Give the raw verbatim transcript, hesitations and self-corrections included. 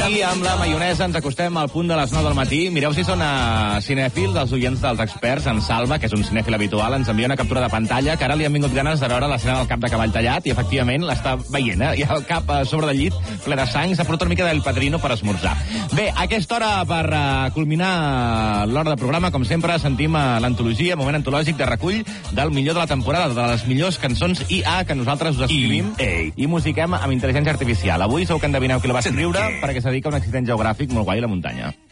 I amb la maionesa ens acostem al punt de les nou del matí. Mireu si són uh, cinèfils, els oients dels experts. En Salva, que és un cinèfil habitual, ens envia una captura de pantalla que ara li han vingut ganes de veure l'escena del cap de cavall tallat i, efectivament, l'està veient, eh? I el cap a sobre del llit, ple de sang, s'ha portat una mica del Padrino per esmorzar. Bé, a aquesta hora, per uh, culminar l'hora de programa, com sempre, sentim uh, l'antologia, moment antològic de recull del millor de la temporada, de les millors cançons I A que nosaltres us escrivim I, i musiquem amb intel·ligència artificial. Avui segur que endevineu qui la va escriure perquè s'ha dedica a un accident geogràfic molt guai a la muntanya.